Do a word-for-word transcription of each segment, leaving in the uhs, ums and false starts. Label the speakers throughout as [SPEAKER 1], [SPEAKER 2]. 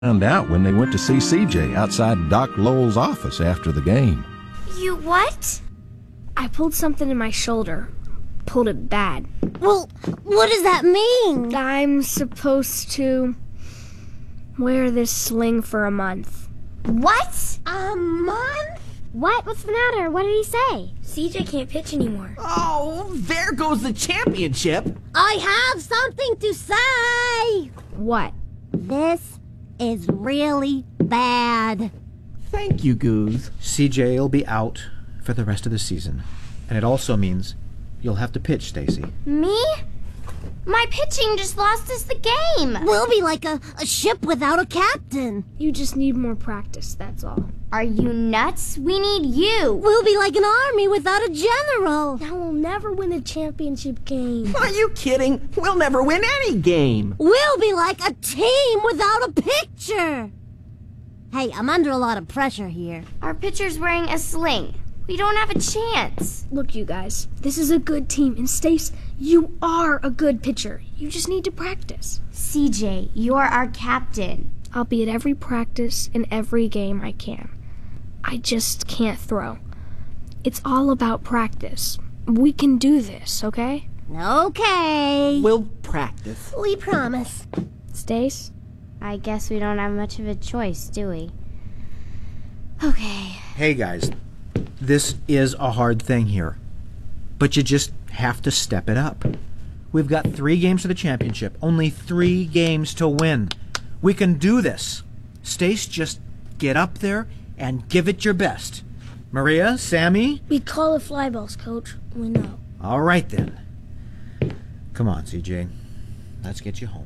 [SPEAKER 1] found out when they went to see C J outside Doc Lowell's office after the game.
[SPEAKER 2] You what?
[SPEAKER 3] I pulled something in my shoulder. Pulled it bad.
[SPEAKER 2] Well, what does that mean?
[SPEAKER 3] I'm supposed to wear this sling for a month.
[SPEAKER 2] What? A month?
[SPEAKER 3] What? What's the matter? What did he say?
[SPEAKER 2] C J can't pitch anymore.
[SPEAKER 4] Oh, there goes the championship.
[SPEAKER 2] I have something to say.
[SPEAKER 3] What?
[SPEAKER 2] This is really bad.
[SPEAKER 4] Thank you, Goose.
[SPEAKER 5] C J will be out for the rest of the season. And it also means you'll have to pitch, Stacy.
[SPEAKER 2] Me? My pitching just lost us the game. We'll be like a, a ship without a captain.
[SPEAKER 3] You just need more practice, that's all.
[SPEAKER 2] Are you nuts? We need you. We'll be like an army without a general.
[SPEAKER 3] Now we'll never win a championship game.
[SPEAKER 4] Are you kidding? We'll never win any game.
[SPEAKER 2] We'll be like a team without a pitcher. Hey, I'm under a lot of pressure here. Our pitcher's wearing a sling. We don't have a chance.
[SPEAKER 3] Look, you guys, this is a good team, and Stace, you are a good pitcher. You just need to practice.
[SPEAKER 2] C J, you're our captain.
[SPEAKER 3] I'll be at every practice and every game I can. I just can't throw. It's all about practice. We can do this, okay?
[SPEAKER 2] Okay.
[SPEAKER 4] We'll practice.
[SPEAKER 2] We promise.
[SPEAKER 3] Stace?
[SPEAKER 2] I guess we don't have much of a choice, do we? Okay.
[SPEAKER 5] Hey, guys. This is a hard thing here, but you just have to step it up. We've got three games for the championship, only three games to win. We can do this. Stace, just get up there and give it your best. Maria, Sammy?
[SPEAKER 3] We call it fly balls, Coach. We know.
[SPEAKER 5] All right, then. Come on, C J. Let's get you home.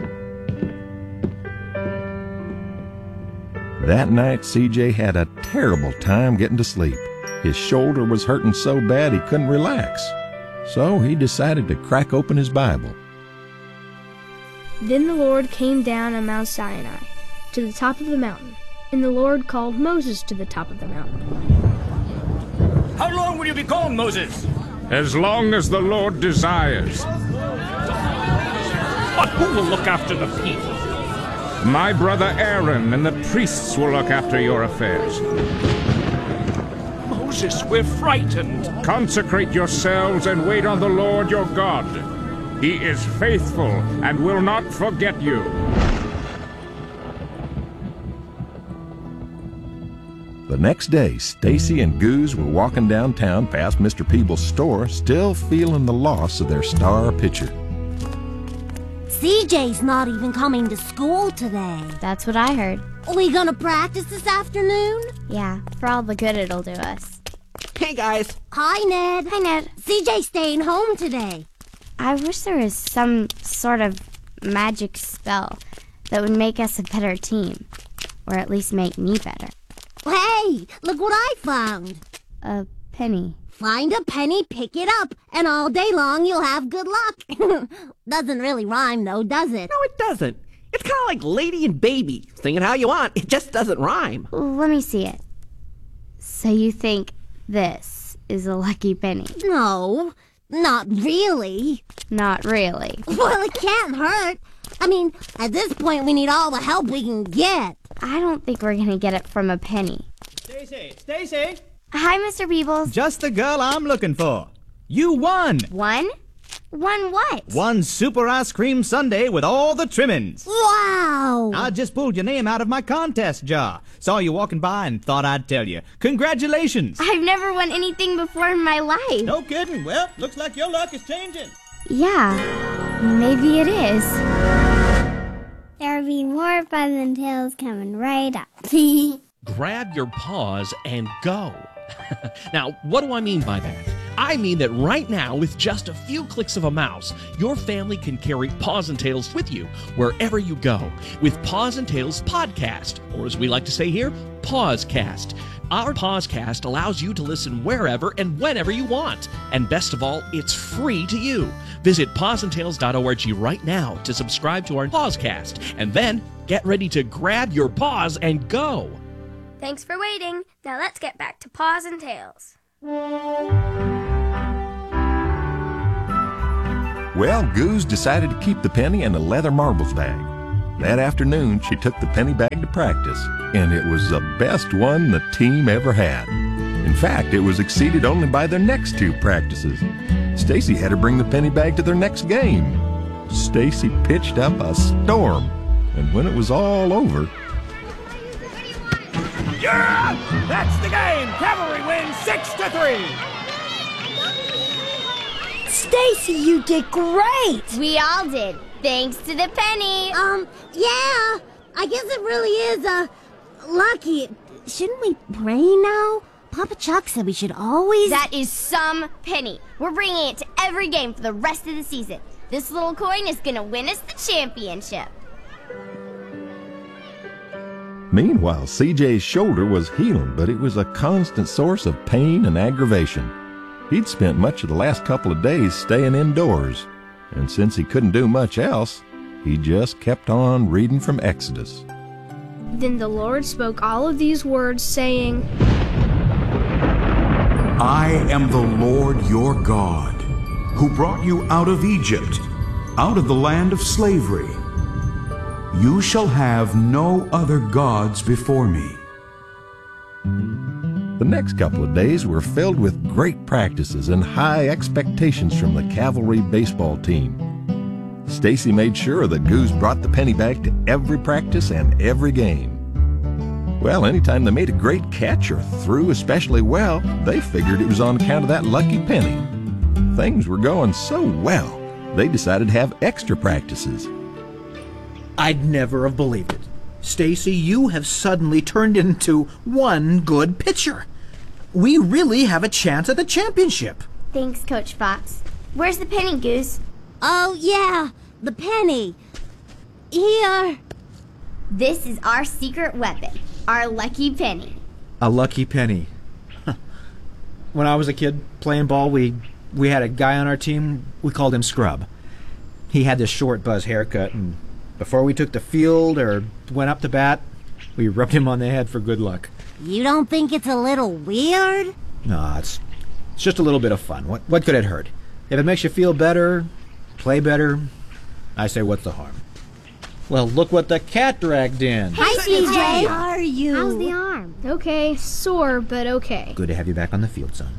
[SPEAKER 1] That night, C J had a terrible time getting to sleep. His shoulder was hurting so bad he couldn't relax. So he decided to crack open his Bible.
[SPEAKER 3] Then the Lord came down on Mount Sinai, to the top of the mountain, and the Lord called Moses to the top of the mountain.
[SPEAKER 6] How long will you be gone, Moses?
[SPEAKER 7] As long as the Lord desires.
[SPEAKER 6] But who will look after the people?
[SPEAKER 7] My brother Aaron and the priests will look after your affairs.
[SPEAKER 6] Moses, we're frightened.
[SPEAKER 7] Consecrate yourselves and wait on the Lord your God. He is faithful and will not forget you.
[SPEAKER 1] The next day, Stacy and Goose were walking downtown past Mister Peebles' store, still feeling the loss of their star pitcher.
[SPEAKER 2] C J's not even coming to school today.
[SPEAKER 8] That's what I heard.
[SPEAKER 2] Are we gonna practice this afternoon?
[SPEAKER 8] Yeah, for all the good it'll do us.
[SPEAKER 4] Hey, guys.
[SPEAKER 2] Hi, Ned.
[SPEAKER 8] Hi, Ned.
[SPEAKER 2] C J's staying home today.
[SPEAKER 8] I wish there was some sort of magic spell that would make us a better team. Or at least make me better.
[SPEAKER 2] Hey, look what I found.
[SPEAKER 8] A penny.
[SPEAKER 2] Find a penny, pick it up, and all day long you'll have good luck. Doesn't really rhyme, though, does it?
[SPEAKER 4] No, it doesn't. It's kind of like Lady and Baby. Sing it how you want. It just doesn't rhyme.
[SPEAKER 8] Let me see it. So you think this is a lucky penny?
[SPEAKER 2] No, not really.
[SPEAKER 8] Not really.
[SPEAKER 2] Well, it can't hurt. I mean, at this point, we need all the help we can get.
[SPEAKER 8] I don't think we're gonna get it from a penny.
[SPEAKER 9] Stacy, Stacy!
[SPEAKER 8] Hi, Mister Peebles.
[SPEAKER 9] Just the girl I'm looking for. You won!
[SPEAKER 8] Won? Won what?
[SPEAKER 9] One super ice cream sundae with all the trimmings.
[SPEAKER 2] Wow!
[SPEAKER 9] I just pulled your name out of my contest jar. Saw you walking by and thought I'd tell you. Congratulations!
[SPEAKER 8] I've never won anything before in my life.
[SPEAKER 9] No kidding. Well, looks like your luck is changing.
[SPEAKER 8] Yeah, maybe it is.
[SPEAKER 10] There'll be more Buzz and Tails coming right up.
[SPEAKER 11] Grab your paws and go. Now, what do I mean by that? I mean that right now, with just a few clicks of a mouse, your family can carry Paws and Tails with you wherever you go with Paws and Tails Podcast, or as we like to say here, Pawscast. Our Pawscast allows you to listen wherever and whenever you want. And best of all, it's free to you. Visit paws and tails dot org right now to subscribe to our Pawscast, and then get ready to grab your paws and go.
[SPEAKER 3] Thanks for waiting. Now let's get back to Paws and Tails.
[SPEAKER 1] Well, Goose decided to keep the penny in the leather marbles bag. That afternoon, she took the penny bag to practice, and it was the best one the team ever had. In fact, it was exceeded only by their next two practices. Stacy had to bring the penny bag to their next game. Stacy pitched up a storm, and when it was all over...
[SPEAKER 6] You're up! That's the game! Cavalry wins six to three!
[SPEAKER 2] Stacy, you did great!
[SPEAKER 8] We all did, thanks to the penny.
[SPEAKER 2] Um, yeah, I guess it really is, uh, lucky. Shouldn't we pray now? Papa Chuck said we should always...
[SPEAKER 8] That is some penny. We're bringing it to every game for the rest of the season. This little coin is gonna win us the championship.
[SPEAKER 1] Meanwhile, C J's shoulder was healing, but it was a constant source of pain and aggravation. He'd spent much of the last couple of days staying indoors, and since he couldn't do much else, he just kept on reading from Exodus.
[SPEAKER 3] Then the Lord spoke all of these words, saying,
[SPEAKER 12] I am the Lord your God, who brought you out of Egypt, out of the land of slavery. You shall have no other gods before me.
[SPEAKER 1] The next couple of days were filled with great practices and high expectations from the cavalry baseball team. Stacy made sure that Goose brought the penny bag to every practice and every game. Well, anytime they made a great catch or threw especially well, they figured it was on account of that lucky penny. Things were going so well, they decided to have extra practices.
[SPEAKER 5] I'd never have believed it. Stacy, you have suddenly turned into one good pitcher. We really have a chance at the championship.
[SPEAKER 8] Thanks, Coach Fox. Where's the penny, Goose?
[SPEAKER 2] Oh, yeah, the penny. Here.
[SPEAKER 8] This is our secret weapon, our lucky penny.
[SPEAKER 5] A lucky penny. When I was a kid playing ball, we, we had a guy on our team, we called him Scrub. He had this short buzz haircut, and before we took the field or went up to bat, we rubbed him on the head for good luck.
[SPEAKER 2] You don't think it's a little weird?
[SPEAKER 5] No, it's, it's just a little bit of fun. What, what could it hurt? If it makes you feel better, play better, I say what's the harm? Well, look what the cat dragged in.
[SPEAKER 2] Hi, C J.
[SPEAKER 3] How are you?
[SPEAKER 8] How's the arm?
[SPEAKER 3] Okay, sore, but okay.
[SPEAKER 5] Good to have you back on the field, son.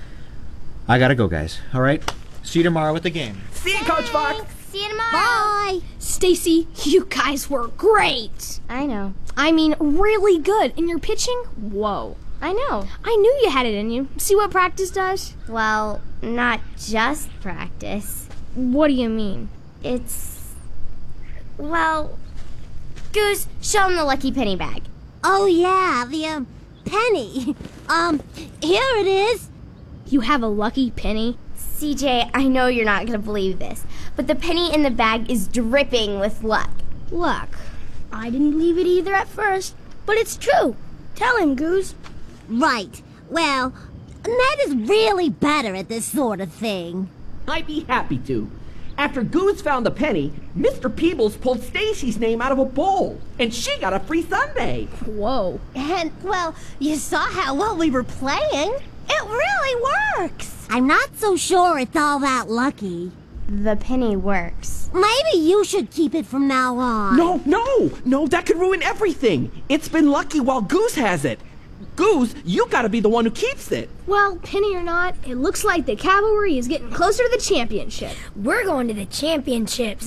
[SPEAKER 5] I gotta go, guys. All right? See you tomorrow at the game.
[SPEAKER 4] See you, Coach Fox.
[SPEAKER 8] See you tomorrow.
[SPEAKER 2] Bye.
[SPEAKER 3] Stacy, you guys were great.
[SPEAKER 8] I know.
[SPEAKER 3] I mean, really good. And your pitching? Whoa.
[SPEAKER 8] I know.
[SPEAKER 3] I knew you had it in you. See what practice does?
[SPEAKER 8] Well, not just practice.
[SPEAKER 3] What do you mean?
[SPEAKER 8] It's... Well... Goose, show him the lucky penny bag.
[SPEAKER 2] Oh, yeah, the, um, penny. Um, here it is.
[SPEAKER 3] You have a lucky penny?
[SPEAKER 8] C J, I know you're not going to believe this, but the penny in the bag is dripping with luck.
[SPEAKER 10] Luck. I didn't believe it either at first, but it's true. Tell him, Goose.
[SPEAKER 2] Right. Well, Ned is really better at this sort of thing.
[SPEAKER 4] I'd be happy to. After Goose found the penny, Mister Peebles pulled Stacy's name out of a bowl, and she got a free sundae.
[SPEAKER 3] Whoa.
[SPEAKER 2] And, well, you saw how well we were playing. It really works. I'm not so sure it's all that lucky.
[SPEAKER 8] The penny works.
[SPEAKER 2] Maybe you should keep it from now on.
[SPEAKER 4] No, no, no, that could ruin everything. It's been lucky while Goose has it. Goose, you gotta be the one who keeps it.
[SPEAKER 3] Well, penny or not, it looks like the cavalry is getting closer to the championship.
[SPEAKER 10] We're going to the championships.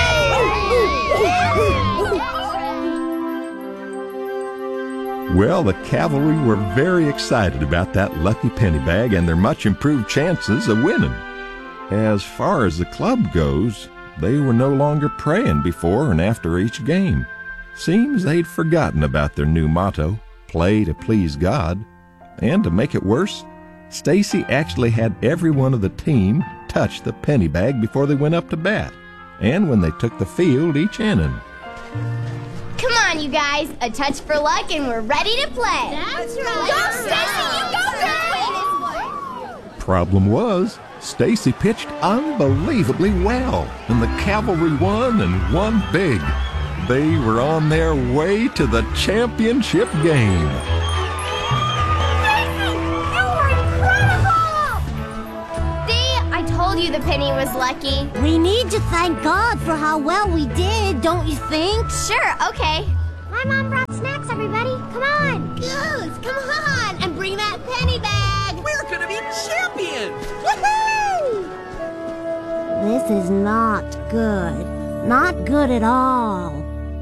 [SPEAKER 1] Well, the cavalry were very excited about that lucky penny bag and their much improved chances of winning. As far as the club goes, they were no longer praying before and after each game. Seems they'd forgotten about their new motto, play to please God. And to make it worse, Stacy actually had every one of the team touch the penny bag before they went up to bat, and when they took the field each inning.
[SPEAKER 8] Come on, you guys. A touch for luck and we're ready to play.
[SPEAKER 2] That's right.
[SPEAKER 8] Go, Stacy, you go, girl.
[SPEAKER 1] Problem was, Stacy pitched unbelievably well, and the cavalry won and won big. They were on their way to the championship game.
[SPEAKER 8] you the penny was lucky.
[SPEAKER 2] We need to thank God for how well we did, don't you think?
[SPEAKER 8] Sure, okay.
[SPEAKER 2] My mom brought snacks, everybody. Come on. Goose, come on. And bring that penny bag.
[SPEAKER 4] We're gonna be champions!
[SPEAKER 2] Woohoo! This is not good. Not good at all.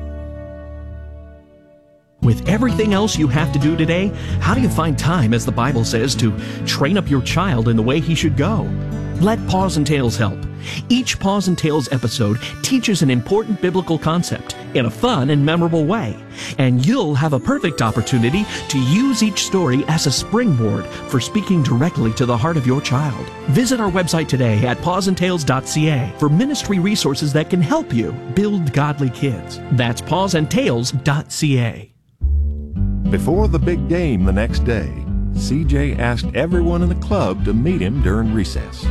[SPEAKER 11] With everything else you have to do today, how do you find time, as the Bible says, to train up your child in the way he should go? Let Paws and Tales help. Each Paws and Tales episode teaches an important biblical concept in a fun and memorable way, and you'll have a perfect opportunity to use each story as a springboard for speaking directly to the heart of your child. Visit our website today at paws and tales dot c a for ministry resources that can help you build godly kids. That's paws and tales dot c a.
[SPEAKER 1] Before the big game the next day, C J asked everyone in the club to meet him during recess.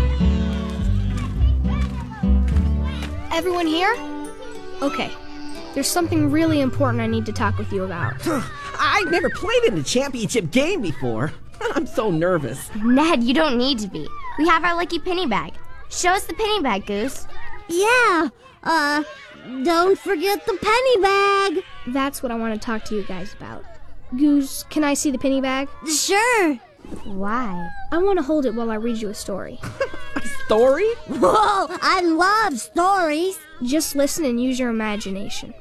[SPEAKER 3] Everyone here? Okay. There's something really important I need to talk with you about.
[SPEAKER 4] I've never played in a championship game before. I'm so nervous.
[SPEAKER 8] Ned, you don't need to be. We have our lucky penny bag. Show us the penny bag, Goose.
[SPEAKER 2] Yeah, uh, don't forget the penny bag.
[SPEAKER 3] That's what I want to talk to you guys about. Goose, can I see the penny bag?
[SPEAKER 2] Sure.
[SPEAKER 8] Why?
[SPEAKER 3] I want to hold it while I read you a story.
[SPEAKER 4] A story?
[SPEAKER 2] Whoa, I love stories.
[SPEAKER 3] Just listen and use your imagination.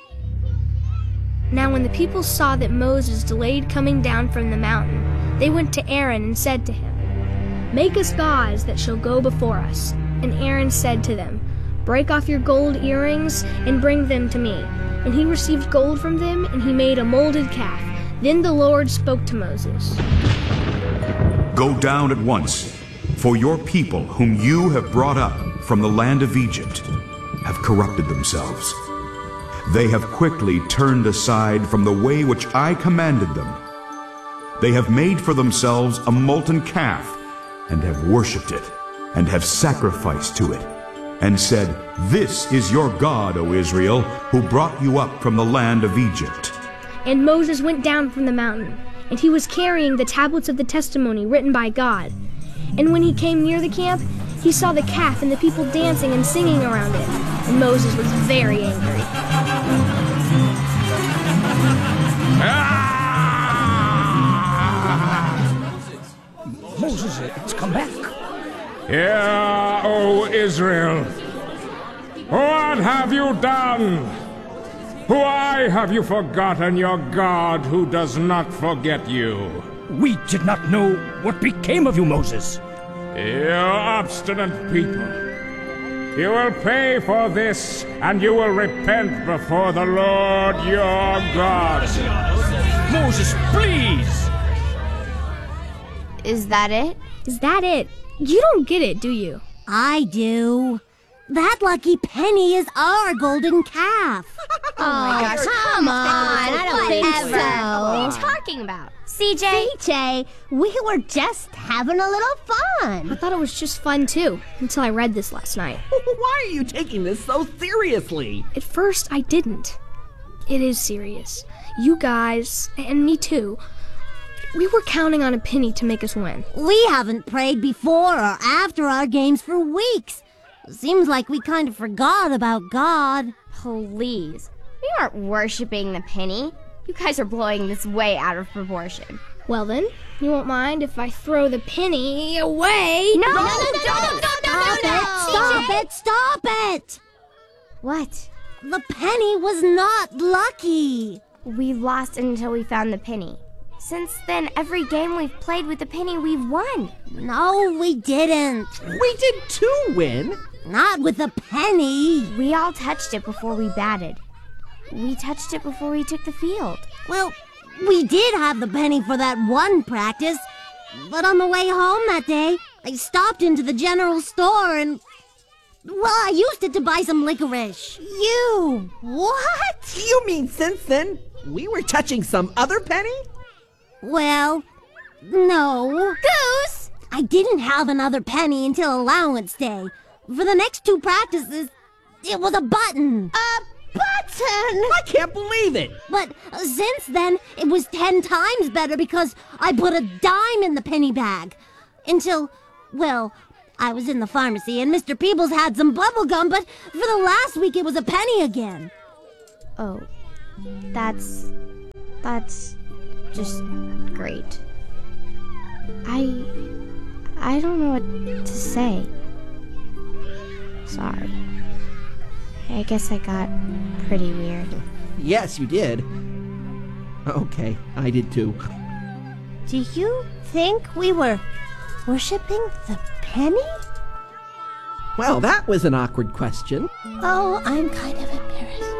[SPEAKER 3] Now when the people saw that Moses delayed coming down from the mountain, they went to Aaron and said to him, "Make us gods that shall go before us." And Aaron said to them, "Break off your gold earrings and bring them to me." And he received gold from them, and he made a molded calf. Then the Lord spoke to Moses.
[SPEAKER 12] Go down at once, for your people whom you have brought up from the land of Egypt have corrupted themselves. They have quickly turned aside from the way which I commanded them. They have made for themselves a molten calf, and have worshipped it, and have sacrificed to it, and said, "This is your God, O Israel, who brought you up from the land of Egypt."
[SPEAKER 3] And Moses went down from the mountain, and he was carrying the tablets of the testimony written by God. And when he came near the camp, he saw the calf and the people dancing and singing around it. And Moses was very angry.
[SPEAKER 6] Moses, it's come back.
[SPEAKER 7] Hear, O Israel, what have you done? Why have you forgotten your God who does not forget you?
[SPEAKER 6] We did not know what became of you, Moses.
[SPEAKER 7] You obstinate people. You will pay for this, and you will repent before the Lord your God.
[SPEAKER 6] Moses, please!
[SPEAKER 8] Is that it?
[SPEAKER 3] Is that it? You don't get it, do you?
[SPEAKER 2] I do. That lucky penny is our golden calf.
[SPEAKER 8] Oh my gosh, come on. I don't think so. What are you
[SPEAKER 2] so.
[SPEAKER 8] talking about? C J?
[SPEAKER 2] C J, we were just having a little fun.
[SPEAKER 3] I thought it was just fun too, until I read this last night.
[SPEAKER 4] Why are you taking this so seriously?
[SPEAKER 3] At first, I didn't. It is serious. You guys, and me too, we were counting on a penny to make us win.
[SPEAKER 2] We haven't prayed before or after our games for weeks. Seems like we kind of forgot about God.
[SPEAKER 8] Please. We aren't worshiping the penny. You guys are blowing this way out of proportion.
[SPEAKER 3] Well then, you won't mind if I throw the penny away?
[SPEAKER 8] No!
[SPEAKER 2] No, no, no, no, no, no, no, no, no, Stop it! Stop it!
[SPEAKER 8] What?
[SPEAKER 2] The penny was not lucky.
[SPEAKER 8] We lost until we found the penny. Since then, every game we've played with the penny, we've won.
[SPEAKER 2] No, we didn't.
[SPEAKER 4] We did too win.
[SPEAKER 2] Not with the penny.
[SPEAKER 8] We all touched it before we batted. We touched it before we took the field.
[SPEAKER 2] Well, we did have the penny for that one practice. But on the way home that day, I stopped into the general store and... Well, I used it to buy some licorice.
[SPEAKER 4] You?
[SPEAKER 2] What?
[SPEAKER 4] You mean since then, we were touching some other penny?
[SPEAKER 2] Well, no.
[SPEAKER 8] Goose!
[SPEAKER 2] I didn't have another penny until allowance day. For the next two practices, it was a button.
[SPEAKER 8] A button?
[SPEAKER 4] I can't believe it.
[SPEAKER 2] But uh, since then, it was ten times better because I put a dime in the penny bag. Until, well, I was in the pharmacy and Mister Peebles had some bubble gum, but for the last week it was a penny again.
[SPEAKER 8] Oh, that's... that's just great. I... I don't know what to say. Sorry. I guess I got pretty weird.
[SPEAKER 4] Yes, you did. Okay, I did too.
[SPEAKER 2] Do you think we were worshipping the penny?
[SPEAKER 4] Well, that was an awkward question.
[SPEAKER 2] Oh, I'm kind of embarrassed.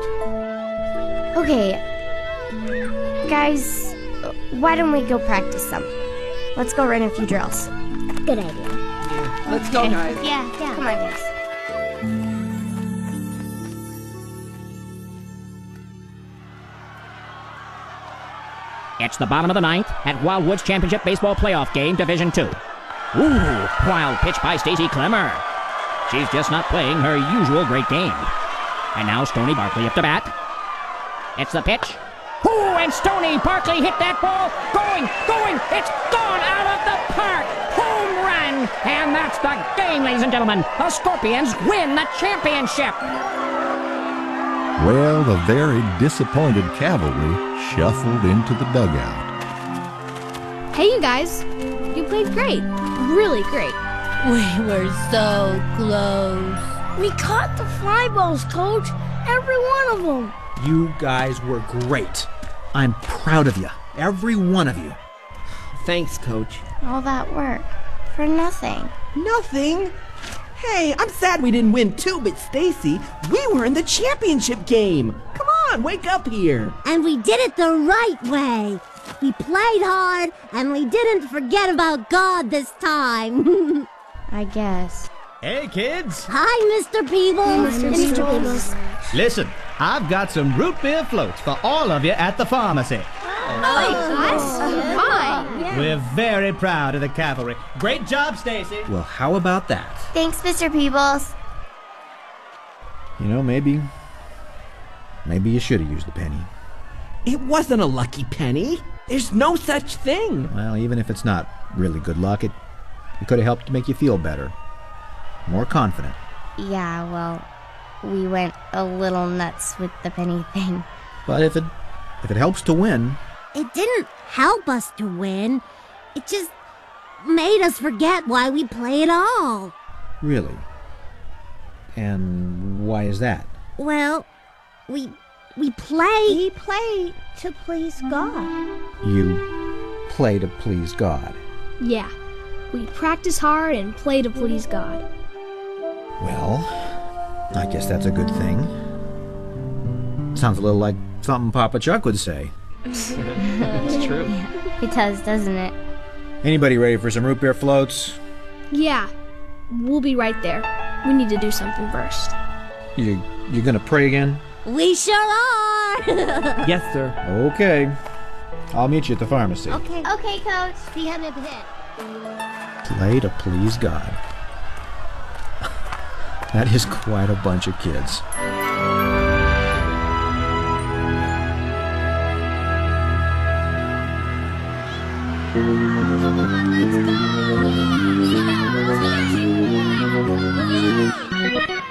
[SPEAKER 8] Okay, guys, why don't we go practice some? Let's go run a few drills.
[SPEAKER 10] Good idea.
[SPEAKER 4] Let's go, guys.
[SPEAKER 8] Yeah, yeah. Come on, guys.
[SPEAKER 13] It's the bottom of the ninth at Wildwood's Championship Baseball Playoff Game, Division two. Ooh, wild pitch by Stacy Clemmer. She's just not playing her usual great game. And now Stony Barkley up to bat. It's the pitch. Ooh, and Stony Barkley hit that ball. Going, going, it's gone out of the park. Home run. And that's the game, ladies and gentlemen. The Scorpions win the championship.
[SPEAKER 1] Well, the very disappointed cavalry shuffled into the dugout.
[SPEAKER 3] Hey, you guys. You played great. Really great.
[SPEAKER 10] We were so close. We caught the fly balls, Coach. Every one of them.
[SPEAKER 5] You guys were great. I'm proud of you. Every one of you.
[SPEAKER 4] Thanks, Coach.
[SPEAKER 8] All that work for nothing.
[SPEAKER 4] Nothing? Hey, I'm sad we didn't win too, but Stacy, we were in the championship game. Come on, wake up here.
[SPEAKER 2] And we did it the right way. We played hard, and we didn't forget about God this time.
[SPEAKER 8] I guess.
[SPEAKER 9] Hey, kids.
[SPEAKER 2] Hi, Mister Peebles.
[SPEAKER 10] Mister Peebles.
[SPEAKER 9] Listen, I've got some root beer floats for all of you at the pharmacy.
[SPEAKER 3] Oh, fine.
[SPEAKER 9] We're very proud of the cavalry. Great job, Stacy.
[SPEAKER 5] Well, how about that?
[SPEAKER 8] Thanks, Mister Peebles.
[SPEAKER 5] You know, maybe... Maybe you should have used the penny.
[SPEAKER 4] It wasn't a lucky penny. There's no such thing.
[SPEAKER 5] Well, even if it's not really good luck, it, it could have helped to make you feel better. More confident.
[SPEAKER 8] Yeah, well, we went a little nuts with the penny thing.
[SPEAKER 5] But if it if it helps to win...
[SPEAKER 2] It didn't help us to win. It just made us forget why we play at all.
[SPEAKER 5] Really? And why is that?
[SPEAKER 2] Well, we we play...
[SPEAKER 10] We play to please God.
[SPEAKER 5] You play to please God.
[SPEAKER 3] Yeah. We practice hard and play to please God.
[SPEAKER 5] Well, I guess that's a good thing. Sounds a little like something Papa Chuck would say.
[SPEAKER 11] It's true.
[SPEAKER 8] It does, doesn't it?
[SPEAKER 5] Anybody ready for some root beer floats?
[SPEAKER 3] Yeah. We'll be right there. We need to do something first.
[SPEAKER 5] You you gonna pray again?
[SPEAKER 2] We sure are.
[SPEAKER 4] Yes, sir.
[SPEAKER 5] Okay. I'll meet you at the pharmacy.
[SPEAKER 2] Okay.
[SPEAKER 8] Okay, Coach.
[SPEAKER 2] See him up ahead.
[SPEAKER 5] Play to please God. That is quite a bunch of kids.
[SPEAKER 2] Let's go.